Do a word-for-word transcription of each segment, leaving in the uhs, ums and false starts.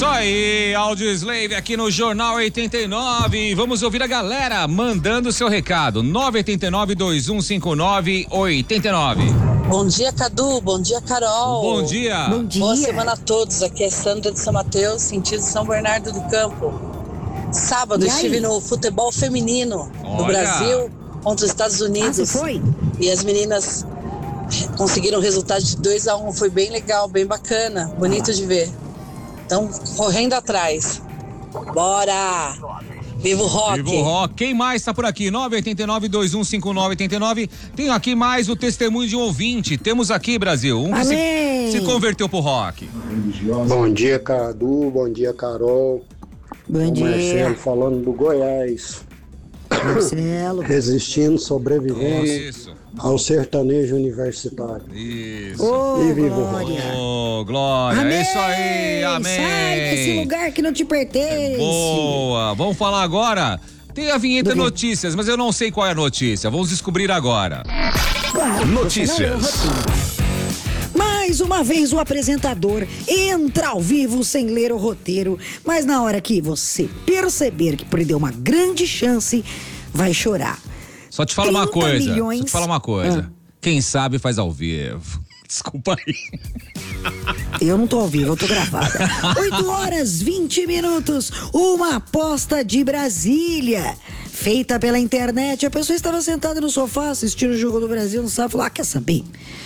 Isso aí, Áudio Slave aqui no Jornal oitenta e nove. Vamos ouvir a galera mandando seu recado. nove oito nove, dois um cinco nove, oito nove. Bom dia, Cadu. Bom dia, Carol. Bom dia. Bom dia. Boa semana a todos. Aqui é Sandra de São Mateus, sentido São Bernardo do Campo. Sábado estive no futebol feminino Olha. do Brasil contra os Estados Unidos. Ah, você foi? E as meninas conseguiram um resultado de dois a um. Foi bem legal, bem bacana. Bonito de ver. Então, correndo atrás. Bora! Viva o rock! Viva o rock! Quem mais tá por aqui? nove oito nove, dois um cinco nove, oito nove. Tem aqui mais o testemunho de um ouvinte. Temos aqui, Brasil, um que se, se converteu pro rock. Bom dia, Cadu. Bom dia, Carol. Bom o dia. Marcelo falando do Goiás. Marcelo. Resistindo, sobrevivendo Isso. ao sertanejo universitário. Isso. Ô, E viva o Glória. Ô, Glória. Amém. É isso aí, amém. Sai desse lugar que não te pertence. Boa. Vamos falar agora. Tem a vinheta Do quê? notícias, mas eu não sei qual é a notícia. Vamos descobrir agora. Claro, Notícias. você não leu o roteiro. Mais uma vez o apresentador entra ao vivo sem ler o roteiro, mas na hora que você perceber que perdeu uma grande chance, vai chorar. Só te falo uma trinta coisa. milhões. Só te falar uma coisa. Ah. Quem sabe faz ao vivo. Desculpa aí. Eu não tô ao vivo, eu tô gravada. oito horas, vinte minutos. Uma aposta de Brasília. Feita pela internet. A pessoa estava sentada no sofá assistindo o Jogo do Brasil, não sabe, falou: ah, quer saber?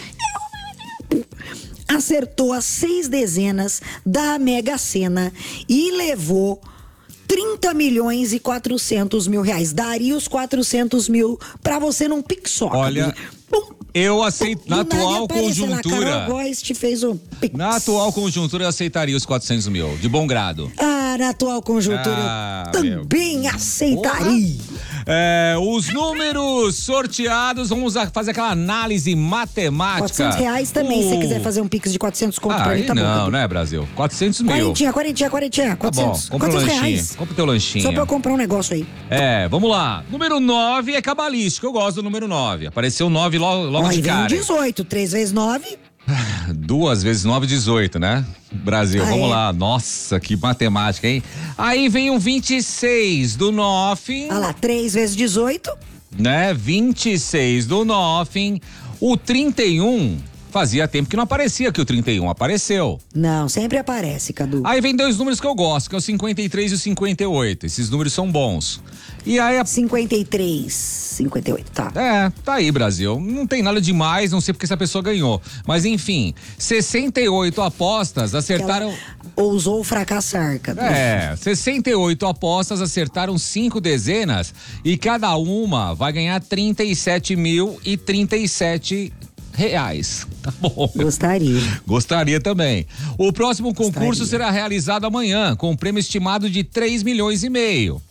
Acertou as seis dezenas da Mega Sena e levou trinta milhões e quatrocentos mil reais. Daria os quatrocentos mil pra você num Pix só. Olha, Pum, eu aceito, na do nada atual aparece lá, conjuntura. Carol Góes te fez um Pix. Na atual conjuntura eu aceitaria os quatrocentos mil, de bom grado. Ah, na atual conjuntura Ah, eu também aceitaria. É, os números sorteados, vamos a- fazer aquela análise matemática. quatrocentos reais também, se você Uh. quiser fazer um Pix de quatrocentos conto Ah, pra mim, aí tá bom. não, tá bom. né, Brasil? quatrocentos mil. Quarentinha, quarentinha, quarentinha, Tá bom, quatrocentos. compra um quatrocentos lanchinho. reais. Compra o teu lanchinho. Só pra eu comprar um negócio aí. É, vamos lá. Número nove é cabalístico, eu gosto do número nove. Apareceu nove logo, logo Ó, de e vem um cara. dezoito, três vezes nove. Duas vezes nove, dezoito, né? Brasil, Ah, vamos é? lá. Nossa, que matemática, hein? Aí vem o vinte e seis do nove, Olha lá, três vezes dezoito. né? vinte e seis do nove. O trinta e um, fazia tempo que não aparecia que o trinta e um apareceu. Não, sempre aparece, Cadu. Aí vem dois números que eu gosto, que é o cinquenta e três e o cinquenta e oito. Esses números são bons. E aí a cinquenta e três, cinquenta e oito, tá. É, tá aí, Brasil. Não tem nada demais, não sei porque essa pessoa ganhou. Mas enfim, sessenta e oito apostas acertaram. Ela ousou fracassar, Cadu. É, sessenta e oito apostas acertaram cinco dezenas e cada uma vai ganhar trinta e sete mil e trinta e sete reais. Tá bom. Gostaria. Gostaria também. O próximo concurso Gostaria. será realizado amanhã, com um prêmio estimado de três milhões e meio.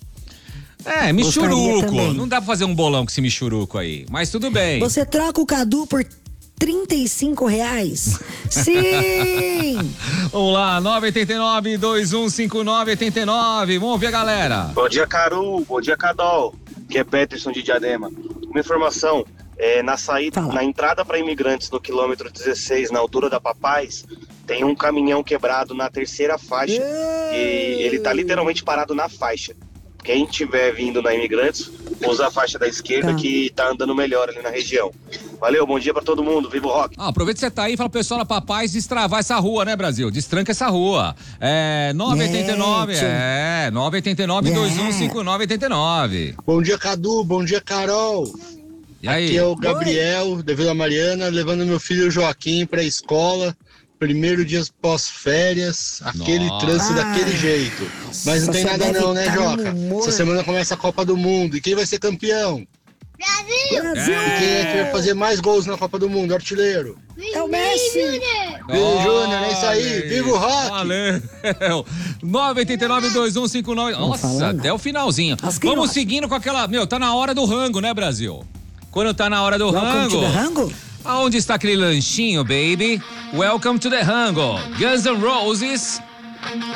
É, Gostaria michuruco. também. Não dá pra fazer um bolão com esse michuruco aí. Mas tudo bem. Você troca o Cadu por trinta e cinco reais? Sim! Vamos lá, nove oito nove, dois um cinco nove, oito nove. Vamos ouvir a galera. Bom dia, Caru. Bom dia, Cadol. Que é Peterson de Diadema. Uma informação, é, na saída, Fala. na entrada para imigrantes no quilômetro dezesseis, na altura da Papais, tem um caminhão quebrado na terceira faixa. E ele tá literalmente parado na faixa. Quem tiver vindo na Imigrantes, usa a faixa da esquerda Tá. que tá andando melhor ali na região. Valeu, bom dia pra todo mundo. Viva o rock! Ah, aproveita que você tá aí e fala pro pessoal da Papais destravar essa rua, né, Brasil? Destranca essa rua. É, nove oito nove, Gente. é, nove oito nove, dois um cinco nove, oito nove. Bom dia, Cadu. Bom dia, Carol. E aí? Aqui é o Gabriel, da Vila Mariana, levando meu filho Joaquim pra escola. Primeiro dia pós-férias, aquele Nossa. trânsito daquele jeito. Mas não tem Só nada deve não, né, tá no Joca? humor. Essa semana começa a Copa do Mundo. E quem vai ser campeão? Brasil! E quem é que vai fazer mais gols na Copa do Mundo? Artilheiro. É o Messi! Vini Júnior, é isso aí. Olha Viva o rock! Valeu! nove oito nove, dois um cinco nove. Nossa, falando. até o finalzinho. As Vamos crianças. seguindo com aquela. Meu, tá na hora do rango, né, Brasil? Quando tá na hora do Welcome rango. to the rango? Aonde está aquele lanchinho, baby? Welcome to the rango. Guns N' Roses,